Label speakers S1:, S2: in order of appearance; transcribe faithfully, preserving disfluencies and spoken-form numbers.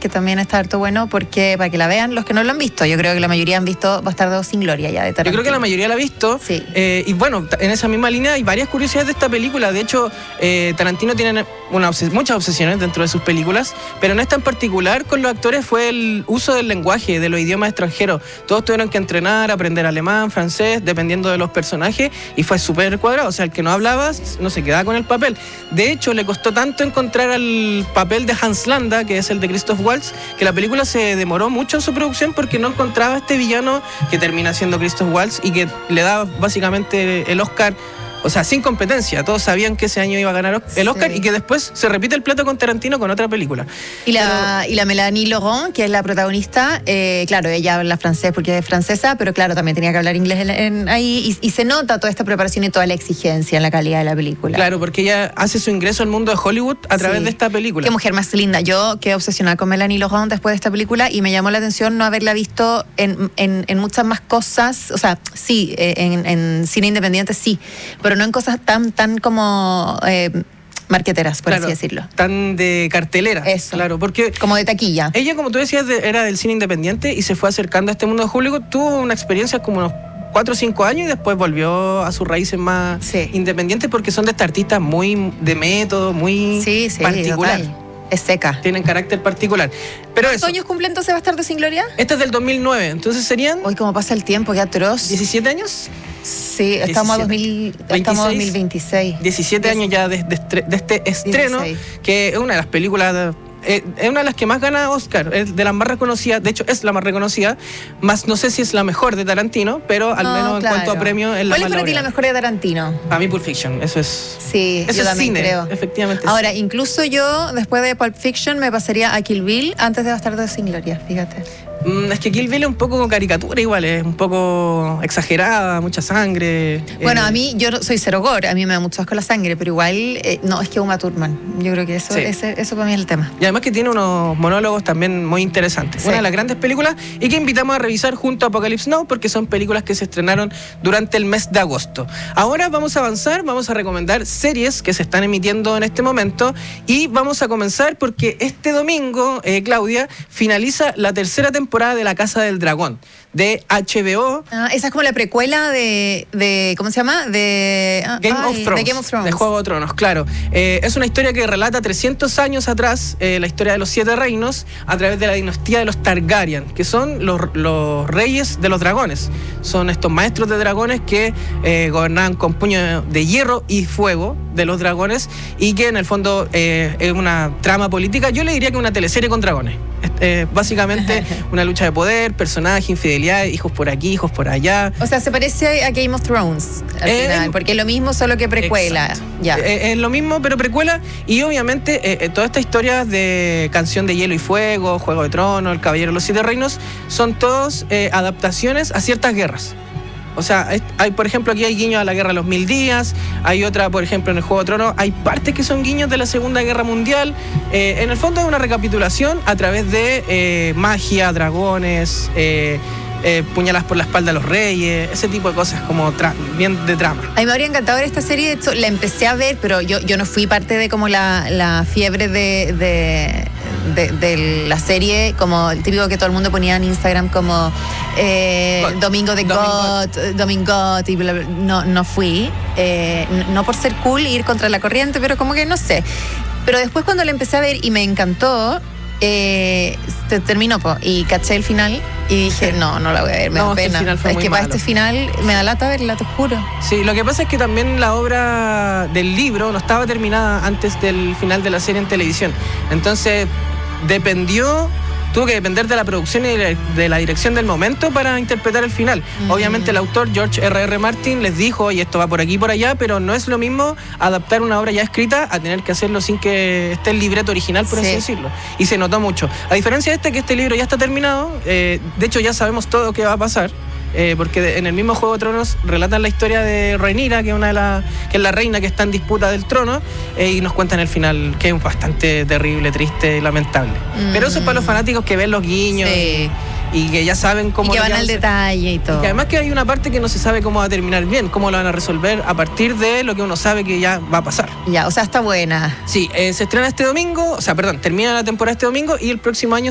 S1: que también está harto bueno, porque para que la vean los que no lo han visto. Yo creo que la mayoría han visto Bastardos sin Gloria ya de Tarantino.
S2: Yo creo que la mayoría la ha visto.
S1: Sí.
S2: Eh, y bueno, en esa misma línea hay varias curiosidades de esta película. De hecho, eh, Tarantino tiene una obses- muchas obsesiones dentro de sus películas, pero en esta en particular con los actores fue el uso del lenguaje, de los idiomas extranjeros. Todos tuvieron que entrenar, aprender alemán, francés, dependiendo de los personajes, y fue súper cuadrado. O sea, el que no hablaba no se quedaba con el papel. De hecho, le costó tanto encontrar al papel de Hans Landa, que es el de Christoph Waltz, que la película se demoró mucho en su producción porque no encontraba este villano que termina siendo Christoph Waltz y que le daba básicamente el Oscar. O sea, sin competencia. Todos sabían que ese año iba a ganar el Oscar, sí. Y que después se repite el plato con Tarantino con otra película.
S1: Y la, pero, y la Mélanie Laurent, que es la protagonista, eh, claro, ella habla francés porque es francesa, pero claro, también tenía que hablar inglés en, en, ahí, y, y se nota toda esta preparación y toda la exigencia en la calidad de la película.
S2: Claro, porque ella hace su ingreso al mundo de Hollywood a través sí. de esta película.
S1: Qué mujer más linda. Yo quedé obsesionada con Mélanie Laurent después de esta película y me llamó la atención no haberla visto en, en, en muchas más cosas. O sea, sí, en, en cine independiente sí, pero no en cosas tan tan como eh, marqueteras, por
S2: claro,
S1: así decirlo.
S2: Tan de cartelera.
S1: Eso.
S2: Claro, porque
S1: como de taquilla.
S2: Ella, como tú decías, de, era del cine independiente y se fue acercando a este mundo de Hollywood. Tuvo una experiencia como unos cuatro o cinco años y después volvió a sus raíces más
S1: sí.
S2: independientes, porque son de estas artistas muy de método, muy
S1: sí, sí,
S2: particular.
S1: Total. Es seca.
S2: Tienen carácter particular. Pero
S1: ¿Cuántos años cumple entonces Bastardos sin Gloria?
S2: Este es del dos mil nueve, entonces serían...
S1: Hoy cómo pasa el tiempo, qué atroz.
S2: ¿diecisiete años?
S1: Sí, estamos a dos mil, estamos dos mil veintiséis.
S2: diecisiete años ya de, de, de este estreno, dieciséis. Que es una de las películas... De, Eh, es una de las que más gana Oscar, es de las más reconocidas, de hecho es la más reconocida, más no sé si es la mejor de Tarantino, pero al no, menos claro. en cuanto a premios es la más.
S1: ¿Cuál es para ti la mejor de Tarantino?
S2: A mí Pulp Fiction, eso es.
S1: Sí,
S2: eso
S1: yo
S2: es
S1: también
S2: cine,
S1: creo.
S2: Efectivamente.
S1: Ahora,
S2: sí.
S1: incluso yo, después de Pulp Fiction, me pasaría a Kill Bill antes de Bastardos sin Gloria, fíjate.
S2: Mm, es que Kill Bill es un poco caricatura igual, es un poco exagerada, mucha sangre.
S1: Bueno,
S2: eh.
S1: a mí, yo soy cero gore, a mí me da mucho asco la sangre, pero igual, eh, no, es que Uma Thurman, yo creo que eso, sí. ese, eso para mí es el tema.
S2: Y además que tiene unos monólogos también muy interesantes. Sí. Una de las grandes películas y que invitamos a revisar junto a Apocalypse Now porque son películas que se estrenaron durante el mes de agosto. Ahora vamos a avanzar, vamos a recomendar series que se están emitiendo en este momento y vamos a comenzar porque este domingo, eh, Claudia, finaliza la tercera temporada de La Casa del Dragón de H B O.
S1: Ah, esa es como la precuela de, de ¿cómo se llama? De
S2: Game,
S1: ay,
S2: of Thrones,
S1: de Game of Thrones.
S2: De Juego de Tronos, claro. Eh, es una historia que relata trescientos años atrás, eh, la historia de los siete reinos a través de la dinastía de los Targaryen, que son los, los reyes de los dragones. Son estos maestros de dragones que eh, gobernaban con puño de hierro y fuego de los dragones y que en el fondo eh, es una trama política. Yo le diría que una teleserie con dragones. Eh, básicamente una lucha de poder, personaje, infidelidad, hijos por aquí, hijos por allá.
S1: O sea, se parece a Game of Thrones al eh, final, porque es lo mismo, solo que precuela. Ya.
S2: Eh, es lo mismo, pero precuela. Y obviamente eh, toda esta historia de Canción de Hielo y Fuego, Juego de Tronos, El Caballero de los Siete Reinos, son todos eh, adaptaciones a ciertas guerras. O sea, hay, por ejemplo, aquí hay guiños a la Guerra de los Mil Días, hay otra, por ejemplo, en el Juego de Tronos, hay partes que son guiños de la Segunda Guerra Mundial. Eh, en el fondo es una recapitulación a través de eh, magia, dragones, eh, eh, puñalas por la espalda a los reyes, ese tipo de cosas, como tra- bien de trama.
S1: A mí me habría encantado ver esta serie, de hecho, la empecé a ver, pero yo, yo no fui parte de como la, la fiebre de... de De, de la serie, como el típico que todo el mundo ponía en Instagram como eh, Domingo de God, Domingo, y bla, bla. No, no fui, eh, no por ser cool ir contra la corriente, pero como que no sé. Pero después cuando la empecé a ver y me encantó, eh, te terminó po, y caché el final y dije, no, no la voy a ver, me
S2: no,
S1: da pena.
S2: Es que,
S1: es que para este final me da lata verla, te juro.
S2: Sí, lo que pasa es que también la obra del libro no estaba terminada antes del final de la serie en televisión. Entonces dependió, tuvo que depender de la producción y de la dirección del momento para interpretar el final. Mm. Obviamente el autor George R R. Martin les dijo, y esto va por aquí y por allá, pero no es lo mismo adaptar una obra ya escrita a tener que hacerlo sin que esté el libreto original, por sí. así decirlo. Y se notó mucho. A diferencia de este, que este libro ya está terminado, eh, de hecho ya sabemos todo qué va a pasar. Eh, porque de, en el mismo Juego de Tronos relatan la historia de Rhaenyra, que es una de la, que es la reina que está en disputa del trono, eh, y nos cuentan el final, que es bastante terrible, triste y lamentable. Mm. Pero eso es para los fanáticos que ven los guiños
S1: sí.
S2: y, y que ya saben cómo...
S1: Y que van al detalle y todo.
S2: Y que además que hay una parte que no se sabe cómo va a terminar bien, cómo lo van a resolver a partir de lo que uno sabe que ya va a pasar.
S1: Ya, o sea, está buena.
S2: Sí, eh, se estrena este domingo, o sea, perdón, termina la temporada este domingo y el próximo año